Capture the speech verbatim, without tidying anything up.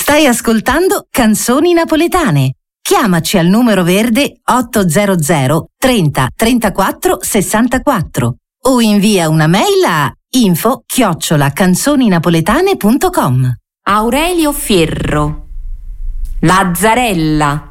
Stai ascoltando Canzoni Napoletane. Chiamaci al numero verde ottocento trenta trentaquattro sessantaquattro o invia una mail a info chiocciola canzoninapoletane punto com. Aurelio Fierro, Lazzarella,